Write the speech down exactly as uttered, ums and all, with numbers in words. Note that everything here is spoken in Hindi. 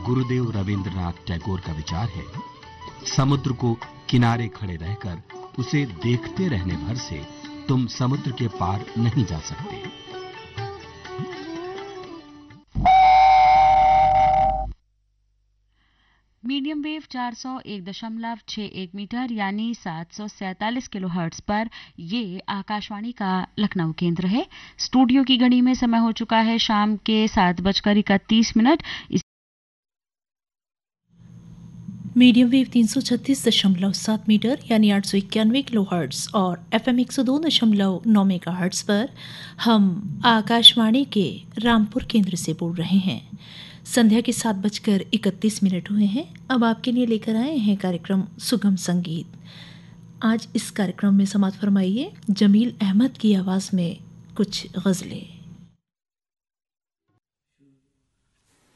गुरुदेव रविंद्रनाथ टैगोर का विचार है, समुद्र को किनारे खड़े रहकर उसे देखते रहने भर से तुम समुद्र के पार नहीं जा सकते। मीडियम वेव चार सौ एक दशमलव छह एक मीटर यानी सात सौ सैंतालीस किलो हर्ट्ज पर ये आकाशवाणी का लखनऊ केंद्र है। स्टूडियो की घड़ी में समय हो चुका है शाम के सात बजकर इकतीस मिनट। मीडियम वेव तीन सौ छत्तीस दशमलव सात मीटर यानी आठ सौ इक्यानवे किलो हर्ट्ज और एफएम एक सौ दो दशमलव नौ मेगा हर्ट्ज पर हम आकाशवाणी के रामपुर केंद्र से बोल रहे हैं। संध्या के सात बजकर इकतीस मिनट हुए हैं। अब आपके लिए लेकर आए हैं कार्यक्रम सुगम संगीत। आज इस कार्यक्रम में समाअत फरमाइए जमील अहमद की आवाज़ में कुछ गज़लें।